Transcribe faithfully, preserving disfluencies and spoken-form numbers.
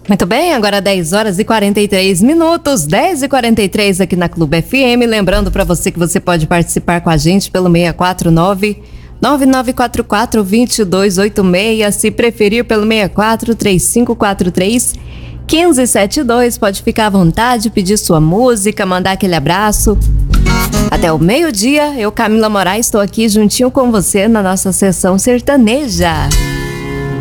Muito bem, agora dez horas e quarenta e três minutos, dez e quarenta e três aqui na Clube F M. Lembrando para você que você pode participar com a gente pelo seis quatro nove, nove nove quatro quatro, dois dois oito seis. Se preferir, pelo seis quatro três cinco quatro três, um cinco sete dois. Pode ficar à vontade, pedir sua música, mandar aquele abraço. Até o meio-dia, eu, Camila Moraes, estou aqui juntinho com você na nossa sessão sertaneja.